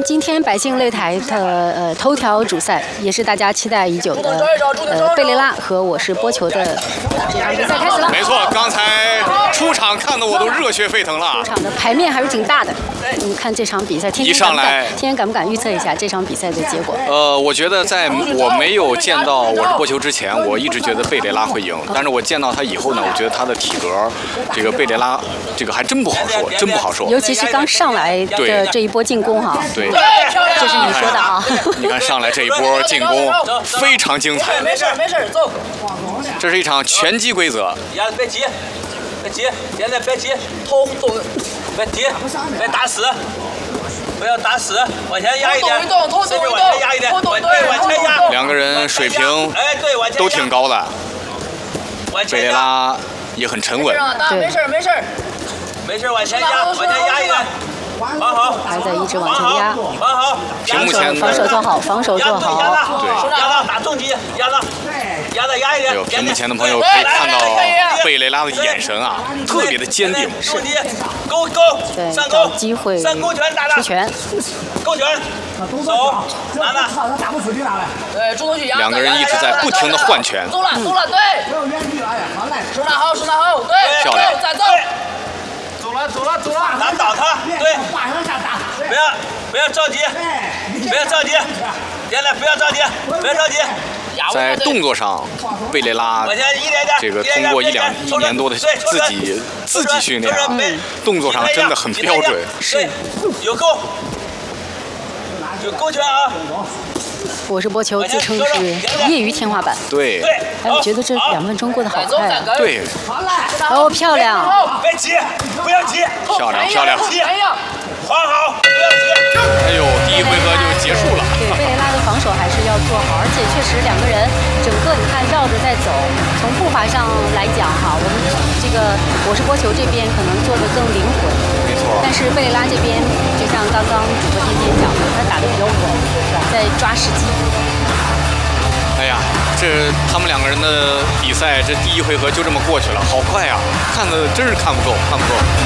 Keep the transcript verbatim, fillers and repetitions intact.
今天百姓擂台的呃头条主赛，也是大家期待已久的呃贝雷拉和我是波球的这场比赛开始了。 没错，刚才出场看得我都热血沸腾了。 出场的牌面还是挺大的。你们看这场比赛，天天敢不敢？天天敢不敢预测一下这场比赛的结果？ 呃，我觉得在我没有见到我是波球之前，我一直觉得贝雷拉会赢。但是我见到他以后呢，我觉得他的体格，这个贝雷拉，这个还真不好说，真不好说。 尤其是刚上来的这一波进攻哈。 对。 这是你说的啊！ 你看上来这一波进攻非常精彩。 没事没事，走。 这是一场拳击规则。 别急，别急，现在别急，头动，别急，别打死，不要打死，往前压一点，身体往前压一点，对，往前压。 两个人水平哎对，往前都挺高的。贝雷拉也很沉稳。 对， 没事没事，没事往前压，往前压一点。防好， 还在一直往前压， 防好， 屏幕前防守做好，防守做好， 对， 压到打重击，压到，压到压一点。 有屏幕前的朋友可以看到贝雷拉的眼神啊，特别的坚定。 重击，勾勾， 对， 上找勾， 机会上勾拳打的， 出拳， 勾拳，手拿拿，对，主动去压。 两个人一直在不停的换拳。 走了走了，对，手拿好手拿好，对， 漂亮， 再走。走了走了走了，难倒他，对，不要不要着急，不要着急，原来不要着急，不要着急。 在动作上，贝雷拉这个通过一两一年多的自己自己训练啊，动作上真的很标准。 是，有勾，有勾拳啊。 我是波球，自称是业余天花板。 对。 哎，我觉得这两分钟过得好快啊。 对。 哦，漂亮。 别急，不要急。 漂亮漂亮。 防好，不要急。 哎呦，第一回合就结束了。 对，贝雷拉的防守还是要做好，而且确实两个人整个你看绕着在走，从步伐上来讲哈，我们这个我是波球这边可能做的更灵活。 没错。 但是贝雷拉这边就像刚刚主播天天讲的，他打得比较稳，在抓时机。 哎呀，这他们两个人的比赛，这第一回合就这么过去了，好快啊！看的真是看不够，看不够。